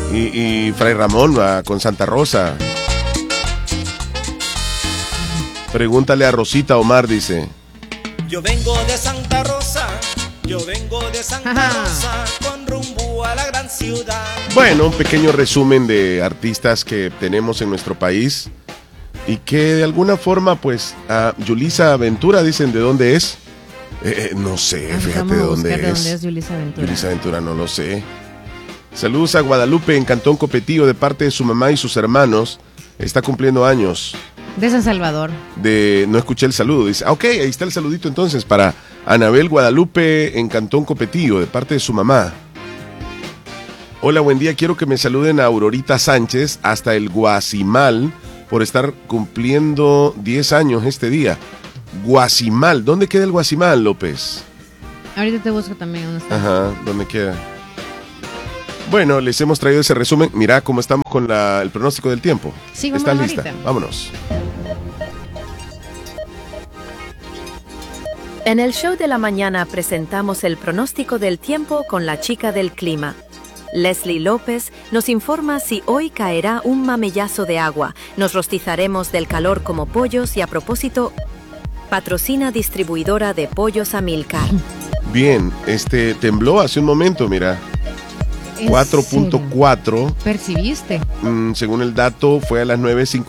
Y Fray Ramón va con Santa Rosa. Pregúntale a Rosita Omar, dice. Yo vengo de Santa Rosa, yo vengo de Santa Rosa, con rumbo a la gran ciudad. Bueno, un pequeño resumen de artistas que tenemos en nuestro país y que de alguna forma, pues, a Yulisa Ventura, dicen, ¿de dónde es? No sé, fíjate de dónde es. ¿De dónde es Yulisa Ventura? Yulisa Ventura, no lo sé. Saludos a Guadalupe en Cantón Copetillo de parte de su mamá y sus hermanos. Está cumpliendo años. De San Salvador. No escuché el saludo. Dice, ok, ahí está el saludito entonces para Anabel Guadalupe en Cantón Copetillo de parte de su mamá. Hola, buen día. Quiero que me saluden a Aurorita Sánchez hasta el Guasimal por estar cumpliendo 10 años este día. Guasimal. ¿Dónde queda el Guasimal, López? Ahorita te busco también. ¿Dónde está? Ajá, ¿dónde queda? Bueno, les hemos traído ese resumen. Mirá cómo estamos con el pronóstico del tiempo. Sí, ¿Estás lista? ahorita. Vámonos. En el show de la mañana presentamos el pronóstico del tiempo con la chica del clima. Leslie López nos informa si hoy caerá un mamellazo de agua, nos rostizaremos del calor como pollos y a propósito, patrocina distribuidora de pollos Amilcar. Bien, tembló hace un momento, mira. 4.4. ¿Percibiste? Según el dato, fue a las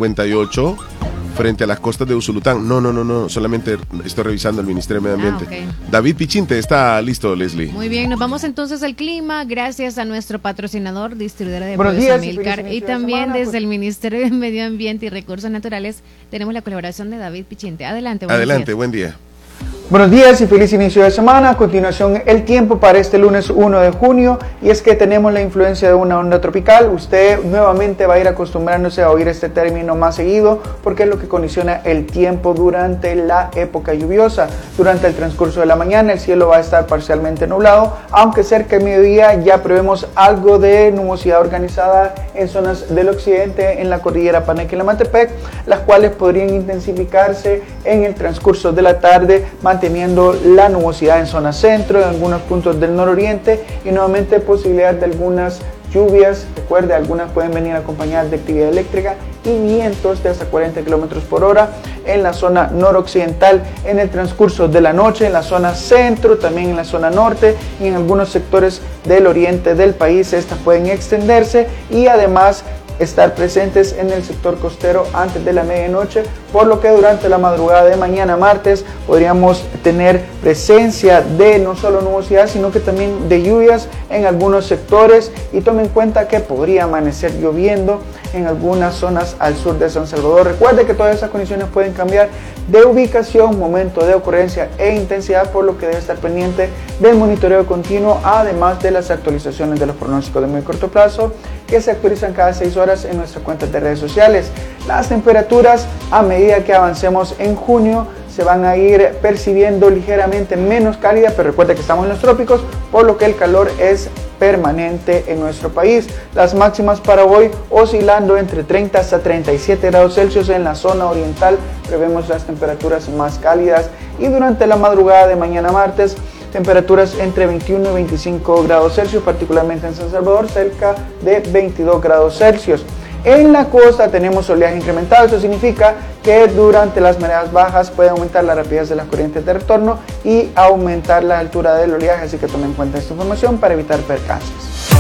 9:58 frente a las costas de Usulután. No, solamente estoy revisando el Ministerio de Medio Ambiente. Okay. David Pichinte, ¿está listo, Leslie? Muy bien, nos vamos entonces al clima, gracias a nuestro patrocinador, distribuidora de pollos Amilcar, y también desde el Ministerio de Medio Ambiente y Recursos Naturales tenemos la colaboración de David Pichinte. Adelante, buen día. Buenos días y feliz inicio de semana. A continuación, el tiempo para este lunes 1 de junio. Y es que tenemos la influencia de una onda tropical. Usted nuevamente va a ir acostumbrándose a oír este término más seguido porque es lo que condiciona el tiempo durante la época lluviosa. Durante el transcurso de la mañana el cielo va a estar parcialmente nublado, aunque cerca del mediodía ya prevemos algo de nubosidad organizada en zonas del occidente, en la cordillera Paneque-Lamatepec, las cuales podrían intensificarse en el transcurso de la tarde, manteniendo la nubosidad en zona centro, en algunos puntos del nororiente y nuevamente posibilidad de algunas lluvias. Recuerde, algunas pueden venir acompañadas de actividad eléctrica y vientos de hasta 40 kilómetros por hora en la zona noroccidental en el transcurso de la noche, en la zona centro, también en la zona norte y en algunos sectores del oriente del país. Estas pueden extenderse y además estar presentes en el sector costero antes de la medianoche, por lo que durante la madrugada de mañana martes podríamos tener presencia de no solo nubosidad, sino que también de lluvias en algunos sectores, y tome en cuenta que podría amanecer lloviendo en algunas zonas al sur de San Salvador. Recuerde que todas esas condiciones pueden cambiar de ubicación, momento de ocurrencia e intensidad, por lo que debe estar pendiente del monitoreo continuo, además de las actualizaciones de los pronósticos de muy corto plazo que se actualizan cada 6 horas en nuestras cuentas de redes sociales. Las temperaturas a medida que avancemos en junio se van a ir percibiendo ligeramente menos cálida, pero recuerda que estamos en los trópicos, por lo que el calor es permanente en nuestro país. Las máximas para hoy oscilando entre 30 hasta 37 grados Celsius en la zona oriental, prevemos las temperaturas más cálidas, y durante la madrugada de mañana martes temperaturas entre 21 y 25 grados Celsius, particularmente en San Salvador, cerca de 22 grados Celsius. En la costa tenemos oleaje incrementado. Esto significa que durante las mareas bajas puede aumentar la rapidez de las corrientes de retorno y aumentar la altura del oleaje, así que tomen en cuenta esta información para evitar percances.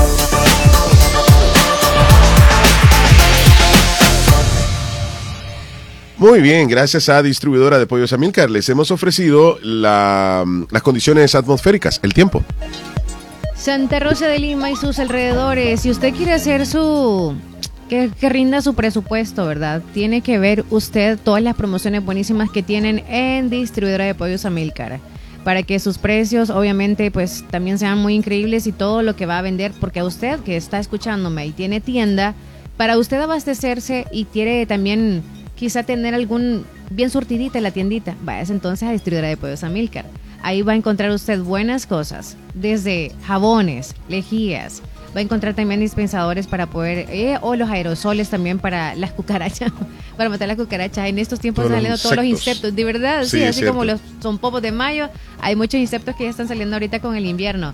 Muy bien, gracias a Distribuidora de Pollos Amilcar les hemos ofrecido las condiciones atmosféricas, el tiempo. Santa Rosa de Lima y sus alrededores, si usted quiere hacer que rinda su presupuesto, ¿verdad? Tiene que ver usted todas las promociones buenísimas que tienen en Distribuidora de Pollos Amilcar, para que sus precios obviamente pues también sean muy increíbles y todo lo que va a vender, porque a usted que está escuchándome y tiene tienda, para usted abastecerse y quiere también quizá tener algún bien surtidita en la tiendita, vayas entonces a Distribuidora de Pollos Amilcar. Ahí va a encontrar usted buenas cosas, desde jabones, lejías, va a encontrar también dispensadores para poder, o los aerosoles también para las cucarachas, para matar las cucarachas. En estos tiempos están saliendo todos los insectos, de verdad, sí, así como los zompopos de mayo, hay muchos insectos que ya están saliendo ahorita con el invierno.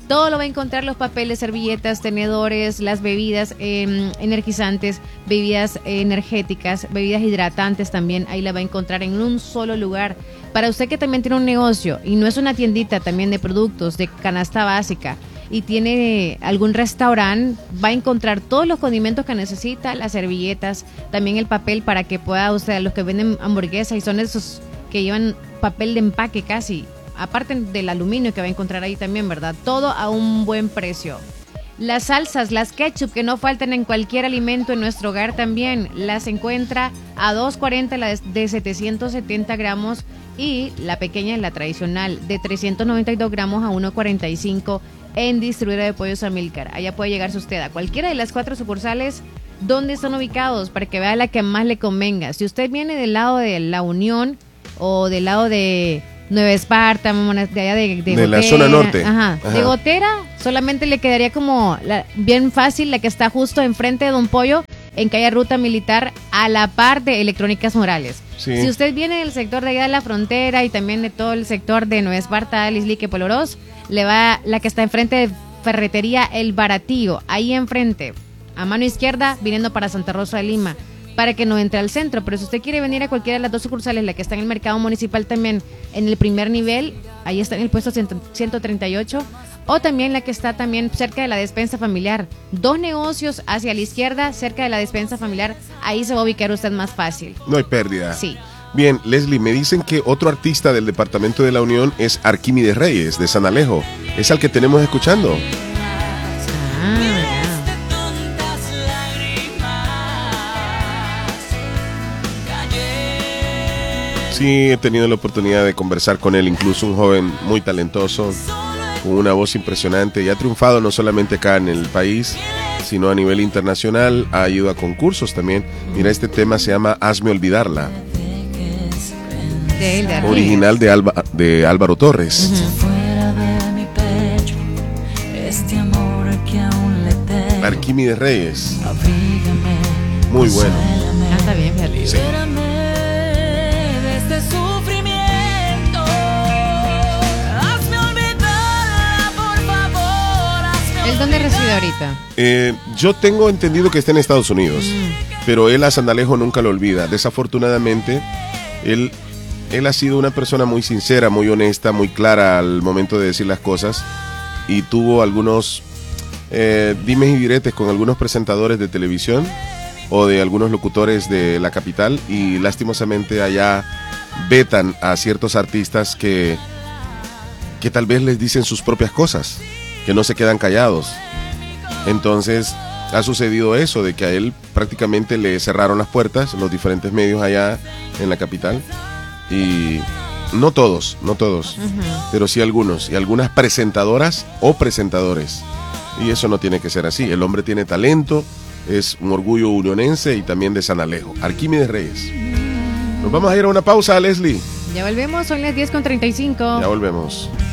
Todo lo va a encontrar, los papeles, servilletas, tenedores, las bebidas energizantes, bebidas energéticas, bebidas hidratantes también. Ahí la va a encontrar en un solo lugar. Para usted que también tiene un negocio y no es una tiendita también de productos, de canasta básica, y tiene algún restaurante, va a encontrar todos los condimentos que necesita, las servilletas, también el papel para que pueda usted, los que venden hamburguesas y son esos que llevan papel de empaque casi, aparte del aluminio que va a encontrar ahí también, ¿verdad? Todo a un buen precio. Las salsas, las ketchup que no faltan en cualquier alimento en nuestro hogar también, las encuentra a $2.40 la de 770 gramos y la pequeña, la tradicional, de 392 gramos a $1.45 en distribuidora de pollos Amilcar. Allá puede llegarse usted a cualquiera de las 4 sucursales donde están ubicados para que vea la que más le convenga. Si usted viene del lado de La Unión o del lado de Nueva Esparta, de allá de Gotera, la zona norte. Ajá. De Gotera, solamente le quedaría como bien fácil la que está justo enfrente de Don Pollo, en calle Ruta Militar, a la par de Electrónicas Morales. Sí. Si usted viene del sector de allá de la frontera y también de todo el sector de Nueva Esparta, Lislique, Polorós, le va la que está enfrente de Ferretería El Baratillo, ahí enfrente, a mano izquierda, viniendo para Santa Rosa de Lima, para que no entre al centro. Pero si usted quiere venir a cualquiera de las 2 sucursales, la que está en el mercado municipal también, en el primer nivel, ahí está en el puesto 138, o también la que está también cerca de la despensa familiar. 2 negocios hacia la izquierda, cerca de la despensa familiar, ahí se va a ubicar usted más fácil. No hay pérdida. Sí. Bien, Leslie, me dicen que otro artista del departamento de La Unión es Arquímedes Reyes, de San Alejo. Es al que tenemos escuchando. Sí, he tenido la oportunidad de conversar con él, incluso un joven muy talentoso, con una voz impresionante, y ha triunfado no solamente acá en el país, sino a nivel internacional, ha ido a concursos también. Mira, este tema se llama Hazme Olvidarla, original de Álvaro Torres. Arquímedes Reyes, muy bueno. Está bien, fíjate. Sí. ¿Él dónde reside ahorita? Yo tengo entendido que está en Estados Unidos, pero él a San Alejo nunca lo olvida. Desafortunadamente, él ha sido una persona muy sincera, muy honesta, muy clara al momento de decir las cosas, y tuvo algunos dimes y diretes con algunos presentadores de televisión o de algunos locutores de la capital, y lastimosamente allá vetan a ciertos artistas que tal vez les dicen sus propias cosas, que no se quedan callados. Entonces ha sucedido eso, de que a él prácticamente le cerraron las puertas los diferentes medios allá en la capital, y no todos, pero sí algunos, y algunas presentadoras o presentadores, y eso no tiene que ser así. El hombre tiene talento, es un orgullo unionense y también de San Alejo. Arquímedes Reyes. Nos vamos a ir a una pausa, Leslie. Ya volvemos, son las 10:35. Ya volvemos.